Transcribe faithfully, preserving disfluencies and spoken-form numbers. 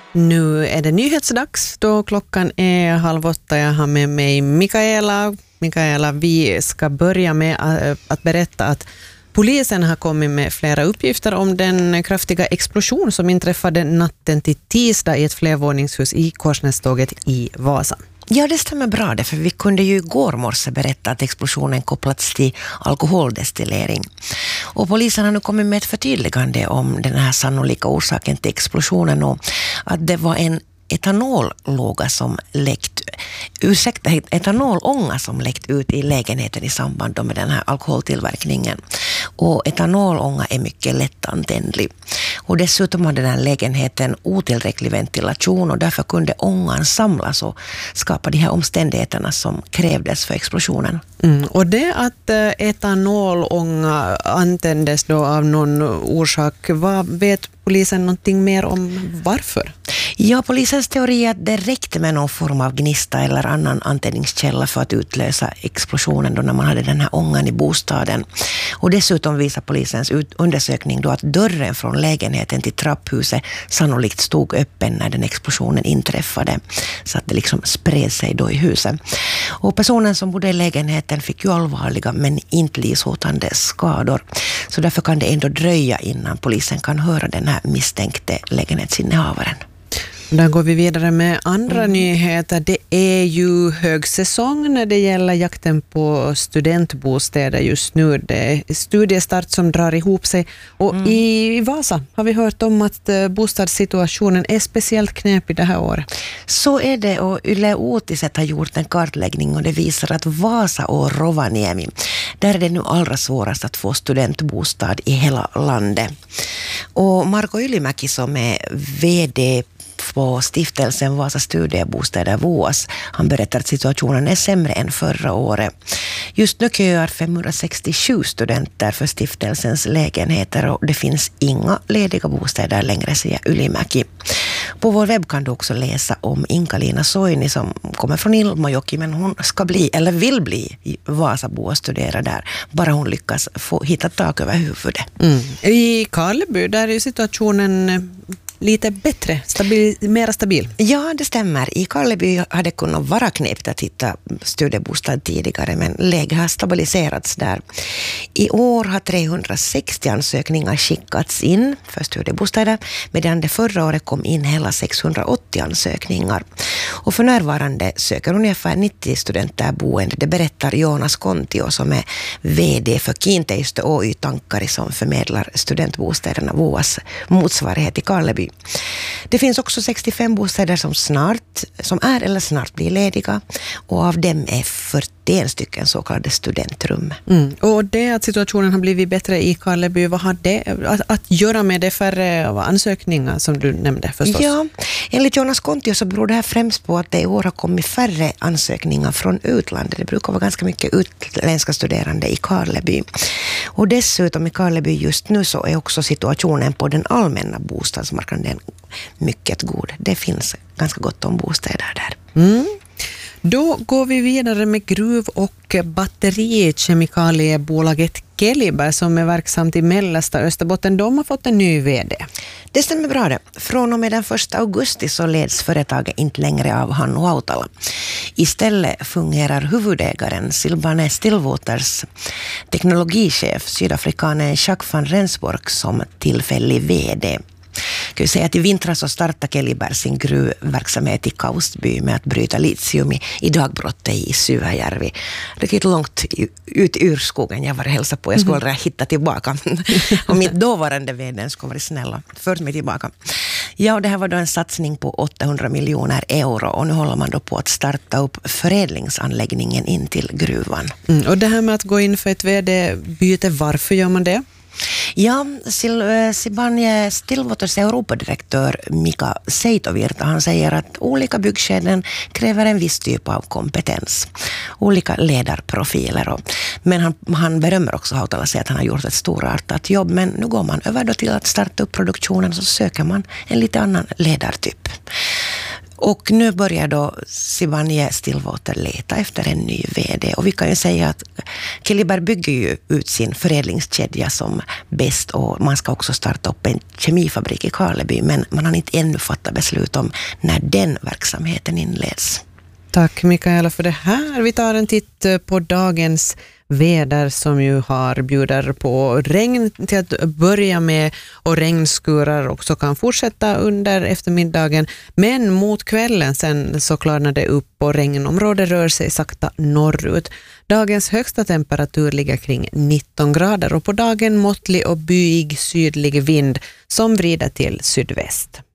Nu är det nyhetsdags då klockan är halv åtta. Jag har med mig Mikaela. Mikaela, vi ska börja med att berätta att polisen har kommit med flera uppgifter om den kraftiga explosion som inträffade natten till tisdag i ett flervåningshus i Korsnäståget i Vasa. Ja, det stämmer bra det, för vi kunde ju igår morse berätta att explosionen kopplats till alkoholdestillering. Och polisen har nu kommit med ett förtydligande om den här sannolika orsaken till explosionen och att det var en etanologa som läckt, ursäkta, etanolonga som läckt ut i lägenheten i samband med den här alkoholtillverkningen. Och etanolonga är mycket lättantändlig. Och dessutom hade den här lägenheten otillräcklig ventilation och därför kunde ångan samlas och skapa de här omständigheterna som krävdes för explosionen. Mm, och det att etanolånga antändes då av någon orsak, vad vet polisen någonting mer om varför? Ja, polisens teori är att det räckte med någon form av gnista eller annan antändningskälla för att utlösa explosionen då när man hade den här ångan i bostaden. Och dessutom visar polisens undersökning då att dörren från lägenheten till trapphuset sannolikt stod öppen när den explosionen inträffade. Så att det liksom spred sig då i huset. Och personen som bodde i lägenheten fick ju allvarliga men inte livshotande skador. Så därför kan det ändå dröja innan polisen kan höra den här misstänkte lägenhetsinnehavaren. Där går vi vidare med andra mm. nyheter. Det är ju högsäsong när det gäller jakten på studentbostäder just nu. Det är studiestart som drar ihop sig. Och mm. i Vasa har vi hört om att bostadssituationen är speciellt knepig det här året. Så är det, och Yle Uutiset har gjort en kartläggning och det visar att Vasa och Rovaniemi, där är det nu allra svårast att få studentbostad i hela landet. Och Marko Ylimäki som är vd på stiftelsen Vasa studiebostäder V O A S. Han berättar att situationen är sämre än förra året. Just nu köar femhundrasextiosju studenter för stiftelsens lägenheter och det finns inga lediga bostäder längre, säger Ylimäki. På vår webb kan du också läsa om Inka-Lina Soini som kommer från Ilmajoki, men hon ska bli, eller vill bli, i Vasabo och studera där. Bara hon lyckas få hitta tak över huvudet. Mm. I Karleby där är situationen lite bättre, stabil, mera stabil. Ja, det stämmer. I Karleby hade kunnat vara knepigt att hitta studiebostad tidigare, men läget har stabiliserats där. I år har trehundrasextio ansökningar skickats in för studiebostäder, medan det förra året kom in hela sexhundraåttio ansökningar. Och för närvarande söker ungefär nittio studenter boende. Det berättar Jonas Kontio som är vd för Kiinteistö Oy Tankari som förmedlar studentbostäderna V O A S motsvarighet i Karleby. Det finns också sextiofem bostäder som snart som är eller snart blir lediga och av dem är fyrtioen stycken så kallade studentrum. Mm. Och det att situationen har blivit bättre i Karleby, vad har det att, att göra med det färre ansökningar som du nämnde förstås? Ja, enligt Jonas Kontio så beror det här främst på att det i år har kommit färre ansökningar från utlandet. Det brukar vara ganska mycket utländska studerande i Karleby. Och dessutom i Karleby just nu så är också situationen på den allmänna bostadsmarknaden mycket god. Det finns ganska gott om bostäder där. Mm. Då går vi vidare med gruv- och batterikemikaliebolaget Keliber som är verksamt i mellersta Österbotten. De har fått en ny vd. Det stämmer bra det. Från och med den första augusti så leds företaget inte längre av Hannu Hautala. Istället fungerar huvudägaren Silvane Stillwaters teknologichef, sydafrikanen Jacques van Rensburg, som tillfällig vd. Jag kan ju säga att i vintras så startade Keliber sin gruvverksamhet i Kaustby med att bryta litium i, i dagbrottet i Syväjärvi. Riktigt långt ut ur skogen jag var hälsa på. Jag skulle aldrig hitta tillbaka. Och mitt dåvarande vdn skulle vara snälla. Fört mig tillbaka. Ja, och det här var då en satsning på åttahundra miljoner euro och nu håller man då på att starta upp förädlingsanläggningen in till gruvan. Mm, och det här med att gå in för ett vd-byte, varför gör man det? Ja, Sibanye Stillwaters Europadirektör Mika Seitovirta, han säger att olika byggskeden kräver en viss typ av kompetens. Olika ledarprofiler. Och, men han, han berömmer också Hautala, säger att han har gjort ett storartat jobb. Men nu går man över då till att starta upp produktionen så söker man en lite annan ledartyp. Och nu börjar då Sibanye-Stillwater leta efter en ny vd. Och vi kan ju säga att Keliber bygger ju ut sin förädlingskedja som bäst, och man ska också starta upp en kemifabrik i Karleby, men man har inte ännu fattat beslut om när den verksamheten inleds. Tack Mikaela för det här. Vi tar en titt på dagens väder som ju har bjuder på regn till att börja med, och regnskurar också kan fortsätta under eftermiddagen, men mot kvällen sen så klarnar det upp och regnområdet rör sig sakta norrut. Dagens högsta temperatur ligger kring nitton grader och på dagen måttlig och byig sydlig vind som vrider till sydväst.